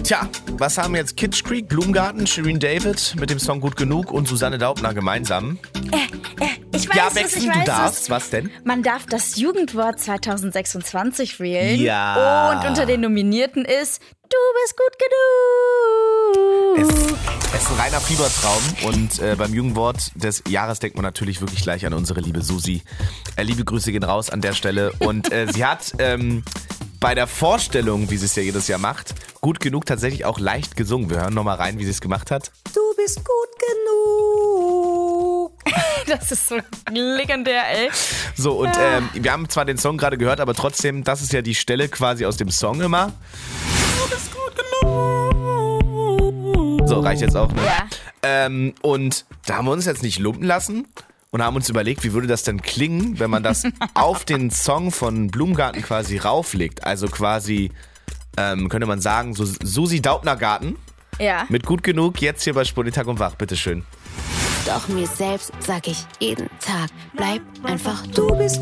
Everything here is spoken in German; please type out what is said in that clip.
Tja, was haben jetzt Kitsch Creek, Blumengarten, Shirin David mit dem Song Gut Genug und Susanne Daubner gemeinsam? Ich weiß Ja, es, Wechsel, ich weiß du es. darfst. Was denn? Man darf das Jugendwort 2026 wählen. Ja. Und unter den Nominierten ist Du bist gut genug. Es ist ein reiner Fiebertraum und beim Jugendwort des Jahres denkt man natürlich wirklich gleich an unsere liebe Susi. Liebe Grüße gehen raus an der Stelle und sie hat bei der Vorstellung, wie sie es ja jedes Jahr macht, gut genug tatsächlich auch leicht gesungen. Wir hören nochmal rein, wie sie es gemacht hat. Du bist gut genug. Das ist so legendär, ey. So, und wir haben zwar den Song gerade gehört, aber trotzdem, das ist ja die Stelle quasi aus dem Song immer. Du bist gut genug. So, reicht jetzt auch, ne? Ja. Und da haben wir uns jetzt nicht lumpen lassen und haben uns überlegt, wie würde das denn klingen, wenn man das auf den Song von Blumengarten quasi rauflegt. Also quasi, könnte man sagen, so Susi Daubner Garten Ja. mit Gut Genug jetzt hier bei Spolitag und Wach. Bitteschön. Doch mir selbst sag ich jeden Tag, bleib einfach du bist